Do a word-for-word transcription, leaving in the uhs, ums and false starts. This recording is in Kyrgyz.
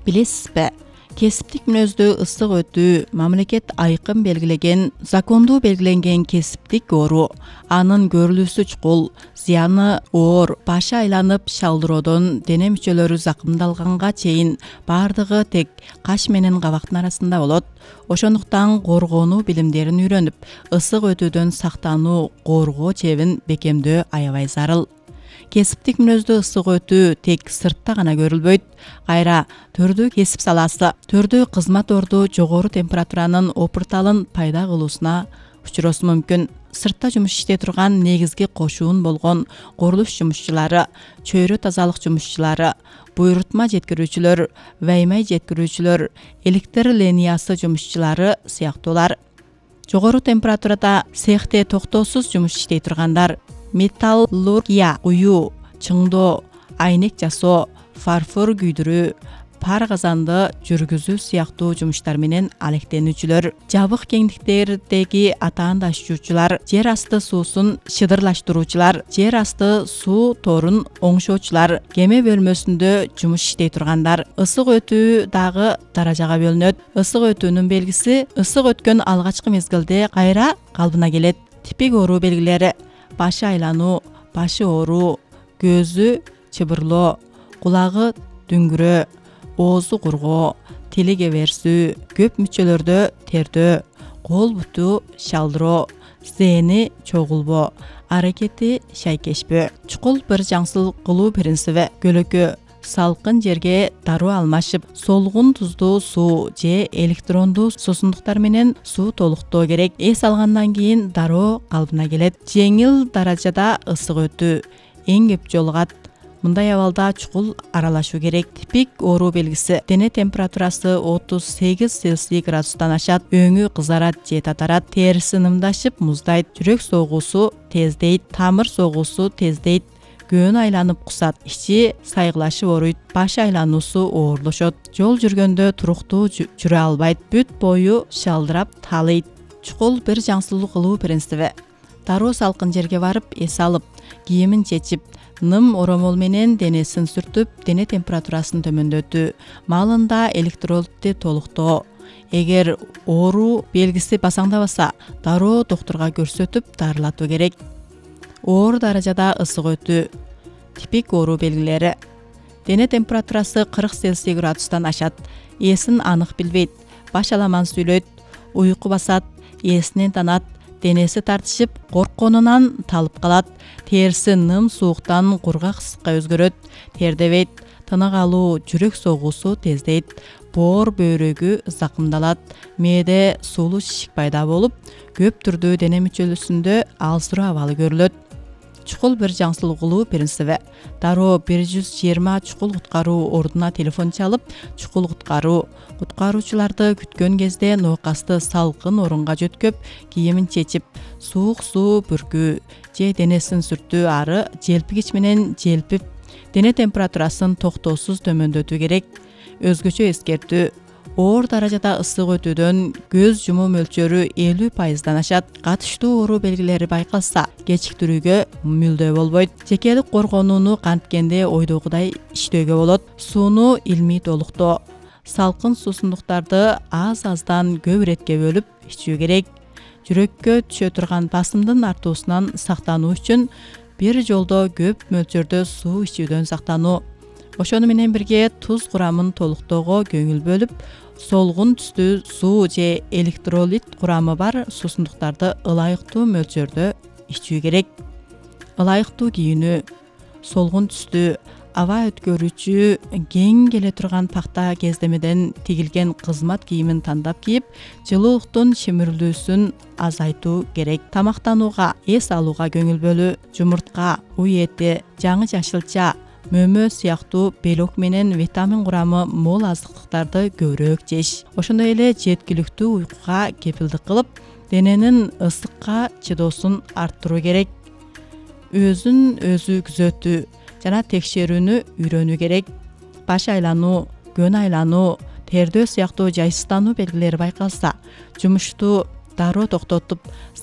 Билесизби? Кесиптик мүнөздүү ысык өтүү мамлекет айкын белгилеген, закондуу белгиленген кесиптик оору. Анын көрүлүүсү чукул, зыяны оор, башы айланып шалдыроодон дене мүчөлөрү закымдалганга чейин баардыгы тек каш менен кабактын арасында болот. Ошондуктан коргонуу билимдерин үйрөнүп, ысык өтүүдөн сактануу, коргоо чебин бекемдөө аябай зарыл. Кесиптик мүнөздүү ысык өтүү тек сыртта гана көрүлбөйт. Кайра төрдүү кесип саласы, төрдүү кызмат орду жогору температуранын опурталын пайда кылуусуна учуроосу мүмкүн. Сыртта жумуш иштей турган негизги кошуун болгон курулуш жумушчулары, чөйрө тазалык жумушчулары, буйрутма жеткирүүчүлөр, ваймай жеткирүүчүлөр, электр линиясы жумушчулары сыяктуулар. Жогору температурада цехте токтоосуз жумуш иштей тургандар, металлургия, куюу, чыңдоо, айнек жасоо, фарфор күйдүрүү, пар казанды жүргүзүү сыяктуу жумуштар менен алектенүүчүлөр, жабык кеңдиктердеги атаан ташуучулар, жер асты суусун шыдырлаштыруучулар, жер асты суу торун оңшоочулар, кеме бөлмөсүндө жумуш иштей тургандар. Ысык өтүү дагы даражага бөлүнөт. Ысык өтүүнүн белгиси ысык өткөн алгачкы мезгилде кайра калыбына келет. Типик оору белгилери: башы айлануу, башы ооруу, көзү чыбырлоо, кулагы дүңгүрөө, оозу кургоо, тили кеберсүү, көп мүчөлөрдө тердөө, кол буту шалдыроо, зээни чогулбоо, аракети шайкешпөө. Чукул бир жаңсыл кылуу принциби: көлөкө, салкын жерге дароо алмашып, солгун туздуу суу же электрондуу суусундуктар менен суу толуктоо керек. Эс алгандан кийин дароо калыбына келет. Жеңил даражада ысык өтүү эң көп жолугат. Мындай абалда чукул аралашуу керек. Типик оору белгиси: дене температурасы отуз сегиз Цельсий градустан ашат, өңү кызарат же татарат, териси нымдашып муздайт, жүрөк согуусу тездейт, тамыр согуусу тездейт, көөн айланып кусат, ичи сайгылашып ооруйт, баш айлануусу оорлошот, жол жүргөндө туруктуу жүрө албайт, бүт бою шалдырап таалыйт. Чукул бир жаңсыл кылуу принциби: дароо салкын жерге барып, эс алып, кийимин чечип, ным оромол менен денесин сүртүп, дене температурасын төмөндөтүү, маалында электролитти толуктоо. Эгер оору белгиси басаңдабаса, дароо доктурга көрсөтүп дарылатуу керек. Оор даражада ысык өтүү. Типик оору белгилери: дене температурасы кырк Цельсий градустан ашат, эсин анык билбейт, баш аламан сүйлөйт, уйку басат, эсинен танат, денеси тартышып, коркконунан талып калат, териси ным сууктан кургак ысыкка өзгөрөт, тердебейт, тынык алуу, жүрөк согуусу тездейт, боор бөйрөгү закымдалат, мээде сулуу шишик пайда болуп, көп түрдүү дене мүчөсүндө алсыроо абалы көрүлөт. Чукул бир жаңсыл кылуу принциби: дароо бир жүз жыйырма чукул куткаруу ордуна телефон чалып, чукул куткаруу. Куткаруучуларды күткөн кезде ноокасты салкын орунга жөткөп, кийимин чечип, суук суу бүркүү же денесин сүртүү ары желпигич менен желпип, дене температурасын токтоосуз төмөндөтүү керек. Өзгөчө эскертүү: оор даражада ысык өтүүдөн көз жумуу мөлчөрү элүү пайыздан ашат. Катыштуу оору белгилери байкалса, кечиктирүүгө мүлдө болбойт. Жекелик коргонууну канткенде ойдогудай иштөөгө болот. Сууну илмий толуктоо. Салкын суусундуктарды аз-аздан көп иретке бөлүп ичүү керек. Жүрөккө түшө турган басымдын артуусунан сактануу үчүн бир жолдо көп мөлчөрдө суу ичүүдөн сактануу. Ошону менен бирге туз курамын толуктоого көңүл бөлүп, солгун түстүү суу же электролит курамы бар суусундуктарды ылайыктуу мөлчөрдө ичүү керек. Ылайыктуу кийинүү. Солгун түстүү, аба өткөрүүчү, кең келе турган пакта кездемеден тигилген кызмат кийимин тандап кийип, жылуулуктун шимирилүүсүн азайтуу керек. Тамактанууга, эс алууга көңүл бөлүү. Жумуртка, уй эти, жаңы жашылча, мөмө сыяктуу белок менен витамин курамы мол азыктыктарды көбүрөөк жеш. Ошондой эле жеткиликтүү уйкуга кепилдик кылып, дененин ысыкка чыдоосун арттыруу керек. Өзүн өзү күзөтүү жана текшерүүнү үйрөнүү керек. Баш айлануу, көн айлануу, тердөө сыяктуу жайсыздануу белгилери байкалса, жумушту дароо токтотуп,